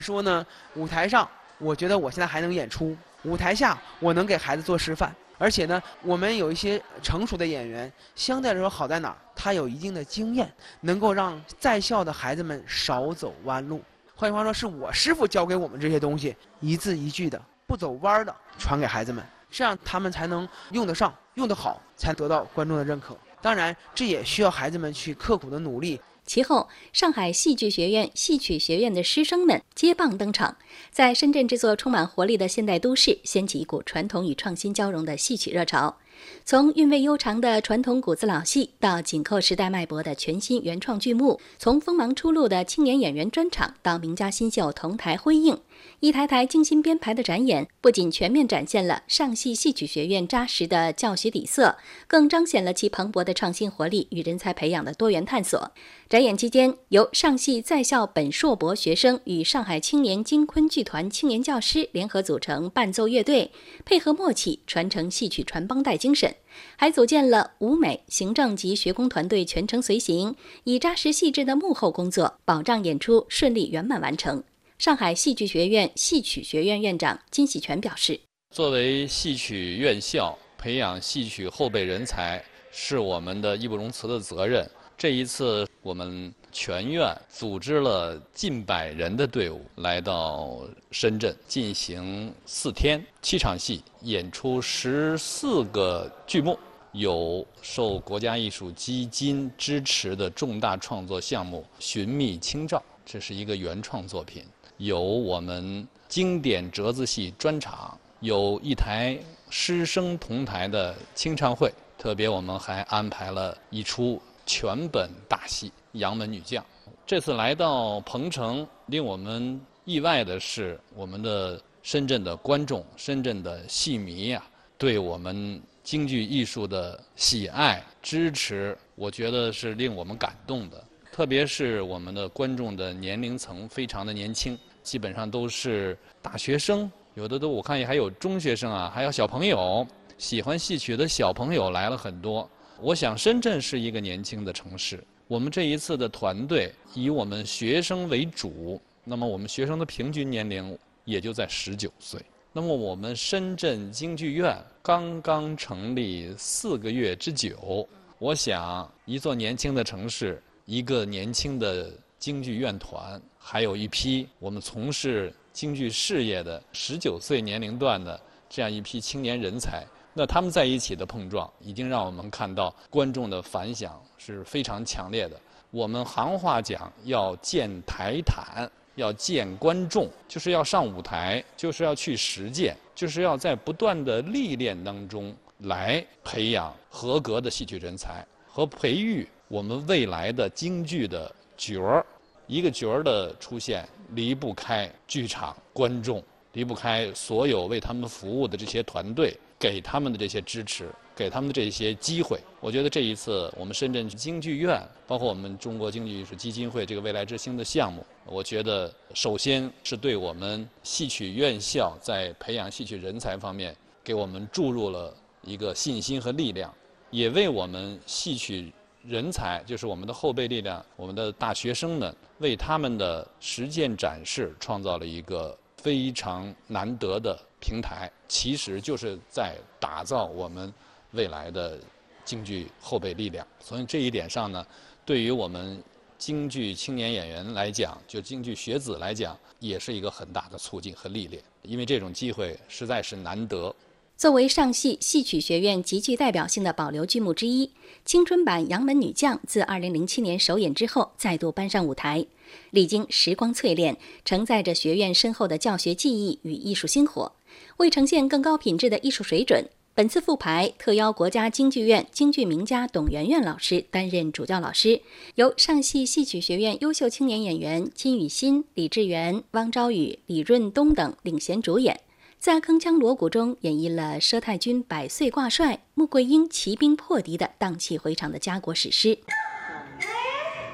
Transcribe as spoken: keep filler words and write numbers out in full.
说呢，舞台上我觉得我现在还能演出，舞台下我能给孩子做示范。而且呢，我们有一些成熟的演员，相对来说好在哪儿？他有一定的经验，能够让在校的孩子们少走弯路。换句话说，是我师傅教给我们这些东西，一字一句的，不走弯的传给孩子们，这样他们才能用得上，用得好，才得到观众的认可。当然，这也需要孩子们去刻苦的努力。 其后，上海戏剧学院戏曲学院的师生们接棒登场，在深圳这座充满活力的现代都市，掀起一股传统与创新交融的戏曲热潮。从韵味悠长的传统古字老戏，到紧扣时代脉搏的全新原创剧目，从锋芒初露的青年演员专场到名家新秀同台辉映，一台台精心编排的展演，不仅全面展现了上戏戏曲学院扎实的教学底色，更彰显了其蓬勃的创新活力与人才培养的多元探索。展演期间，由上戏在校本硕博学生与上海青年京昆剧团青年教师联合组成伴奏乐队，配合默契，传承戏曲传帮带精神，还组建了舞美、行政及学工团队全程随行，以扎实细致的幕后工作，保障演出顺利圆满完成。上海戏剧学院戏曲学院院长金喜全表示， 作为戏曲院校，培养戏曲后备人才是我们的义不容辞的责任。这一次我们全院组织了近百人的队伍来到深圳进行四天七场戏，演出十四个剧目，有受国家艺术基金支持的重大创作项目《寻觅清照》，这是一个原创作品，有我们经典折子戏专场，有一台师生同台的清唱会，特别我们还安排了一出全本大戏《杨门女将》。这次来到鹏城，令我们意外的是，我们的深圳的观众、深圳的戏迷啊，对我们京剧艺术的喜爱、支持，我觉得是令我们感动的。特别是我们的观众的年龄层非常的年轻，基本上都是大学生，有的都我看还有中学生啊，还有小朋友，喜欢戏曲的小朋友来了很多。我想深圳是一个年轻的城市，我们这一次的团队以我们学生为主，那么我们学生的平均年龄也就在十九岁。那么我们深圳京剧院刚刚成立四个月之久，我想一座年轻的城市，一个年轻的京剧院团，还有一批我们从事京剧事业的十九岁年龄段的这样一批青年人才，那他们在一起的碰撞，已经让我们看到观众的反响是非常强烈的。我们行话讲要见台坦，要见观众，就是要上舞台，就是要去实践，就是要在不断的历练当中来培养合格的戏曲人才和培育我们未来的京剧的角儿。一个角儿的出现离不开剧场、观众，离不开所有为他们服务的这些团队给他们的这些支持，给他们的这些机会。我觉得这一次我们深圳京剧院，包括我们中国京剧艺术基金会这个未来之星的项目，我觉得首先是对我们戏曲院校在培养戏曲人才方面给我们注入了一个信心和力量，也为我们戏曲人才，就是我们的后备力量，我们的大学生们，为他们的实践展示创造了一个非常难得的平台，其实就是在打造我们未来的京剧后备力量。所以这一点上呢，对于我们京剧青年演员来讲，就京剧学子来讲，也是一个很大的促进和历练，因为这种机会实在是难得。 作为上戏戏曲学院极具代表性的保留剧目之一，青春版《杨门女将》自二零零七年首演之后再度搬上舞台，历经时光淬炼，承载着学院深厚的教学技艺与艺术心火。为呈现更高品质的艺术水准，本次复排特邀国家京剧院京剧名家董媛媛老师担任主教老师，由上戏戏曲学院优秀青年演员金宇欣、李志源、汪昭宇、李润东等领衔主演，在铿锵锣鼓中演绎了佘太君百岁挂帅、穆桂英骑兵破敌的荡气回肠的家国史诗。